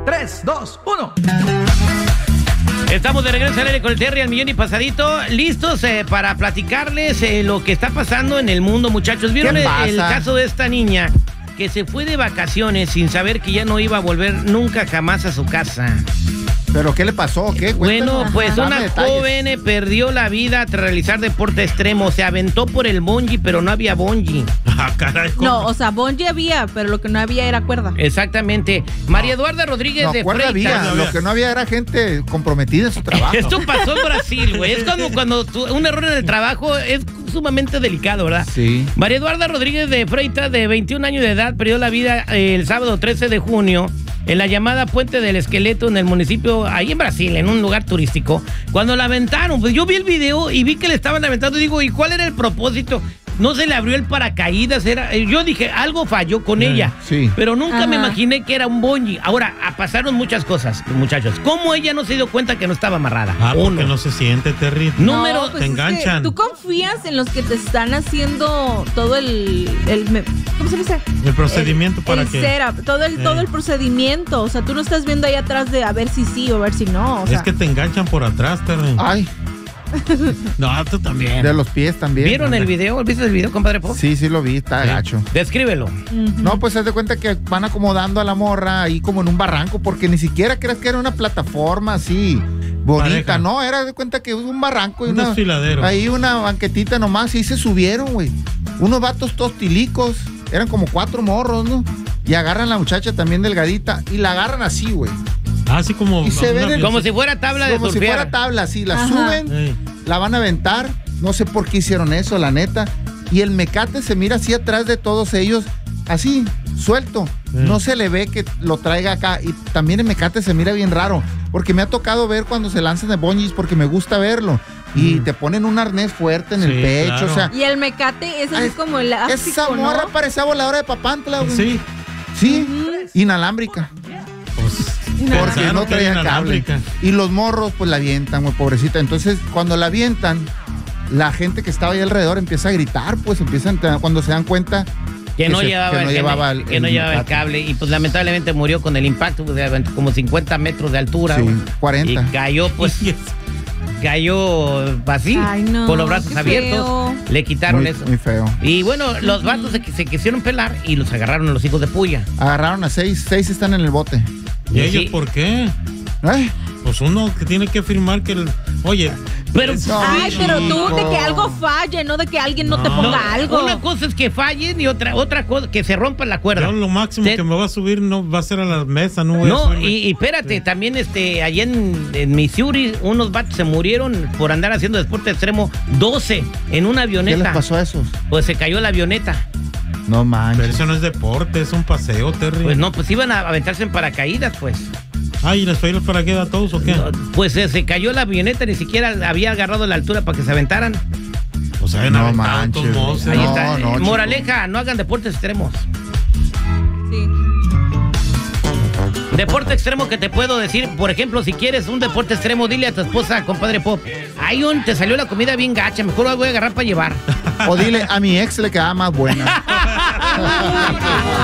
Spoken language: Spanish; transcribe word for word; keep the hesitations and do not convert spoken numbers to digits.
tres, dos, uno. Estamos de regreso al aire con el Terry al millón y pasadito, listos eh, para platicarles eh, lo que está pasando en el mundo, muchachos. ¿Vieron el, el caso de esta niña que se fue de vacaciones sin saber que ya no iba a volver nunca jamás a su casa? ¿Pero qué le pasó? ¿Qué? Cuéntanos. Bueno, pues Dame una detalles. joven eh, perdió la vida tras realizar deporte extremo. Se aventó por el bungee, pero no había bungee. Ah, caray, ¿cómo? No, o sea, bungee había, pero lo que no había era cuerda. Exactamente. María Eduarda Rodríguez No, de cuerda Freitas. había. Lo que no había era gente comprometida en su trabajo. Esto pasó en Brasil, güey. Es como cuando tu- un error en el trabajo es sumamente delicado, ¿verdad? Sí. María Eduarda Rodríguez de Freitas, de veintiún años de edad, perdió la vida eh, el sábado trece de junio en la llamada Puente del Esqueleto en el municipio, ahí en Brasil, en un lugar turístico. Cuando la aventaron, pues yo vi el video y vi que le estaban aventando y digo, ¿y cuál era el propósito? No se le abrió el paracaídas, era, yo dije, algo falló con Sí, ella. sí. Pero nunca Ajá. me imaginé que era un bungee. Ahora, ah, pasaron muchas cosas, muchachos. ¿Cómo ella no se dio cuenta que no estaba amarrada? Ah, porque Uno. no se siente, Terry. Número- No, pues te es que enganchan. tú confías en los que te están haciendo todo el, el me- ¿cómo se dice? El procedimiento para el que... setup, todo el, Eh. todo el procedimiento. O sea, tú no estás viendo ahí atrás de a ver si sí o a ver si no. O sea, Es que te enganchan por atrás, Terry. Ay, No, tú también. de los pies también. ¿Vieron el video? ¿Viste el video, compadre Pop? Sí, sí lo vi, está Sí. gacho. Descríbelo. ujú. No, pues haz de cuenta que van acomodando a la morra ahí como en un barranco, porque ni siquiera creas que era una plataforma así bonita, Pareja. no, era de cuenta que un barranco y Un una, desfiladero. ahí una banquetita nomás, y ahí se subieron, güey. Unos vatos tostilicos, eran como cuatro morros, ¿no? Y agarran a la muchacha también delgadita y la agarran así, güey. Ah, así como... Y se una- ven el- Como si fuera tabla de Como si surfear. fuera tabla, así, la Ajá. suben, Ey. la van a aventar, no sé por qué hicieron eso, la neta. Y el mecate se mira así atrás de todos ellos, así, suelto. Sí. No se le ve que lo traiga acá. Y también el mecate se mira bien raro, porque me ha tocado ver cuando se lanzan de bungees, porque me gusta verlo. Y Mm. te ponen un arnés fuerte en el Sí, pecho, claro. o sea. Y el mecate, ese Ay, es como el elástico, Esa ¿no? morra parecía voladora de papantla, güey. Sí. Sí, Ujú. inalámbrica. Pues, Porque pensaron no que era traía cable. inalámbrica. Y los morros, pues la avientan, güey, pobrecita. Entonces, cuando la avientan, la gente que estaba ahí alrededor empieza a gritar, pues empiezan, a- cuando se dan cuenta Que no se- llevaba, que no el, llevaba el- que no el llevaba el mecate. cable y pues lamentablemente murió con el impacto de como cincuenta metros de altura. Sí, güey. cuarenta. Y cayó pues, Y es- cayó así, Ay, no, con los brazos qué abiertos. feo. Le quitaron Muy, eso. muy feo. Y bueno, los vatos se, se quisieron pelar y los agarraron a los hijos de puya. Agarraron a seis, seis están en el bote. ¿Y ellos Sí. por qué? Ay, Pues uno que tiene que firmar que el... Oye... Pero- es- No, Ay, pero tú, de chico. que algo falle, no de que alguien no, te No. ponga No, algo. una cosa es que fallen y otra otra cosa que se rompa la cuerda. Yo lo máximo Te- que me va a subir no va a ser a la mesa, no voy a No, subirme. y, y espérate, también este, allá en, en Missouri, unos vatos se murieron por andar haciendo deporte extremo, doce en una ¿qué les avioneta. pasó a esos? Pues se cayó la avioneta. No Pero manches. eso no es deporte, es un paseo, Terry. Pues no, pues iban a aventarse en paracaídas, pues. Ay, ¿y les fue los paraquedas a todos o qué? No, pues eh, se cayó la avioneta, ni siquiera había agarrado la altura para que se aventaran. O sea, No no manches, manches. Ahí No, está. no, Eh, chico. Moraleja, no hagan deportes extremos. Sí. Deporte extremo que te puedo decir, por ejemplo, si quieres un deporte extremo, dile a tu esposa, compadre Pop, ay, un, te salió la comida bien gacha, mejor la voy a agarrar para llevar. O dile, a mi ex le quedaba más buena.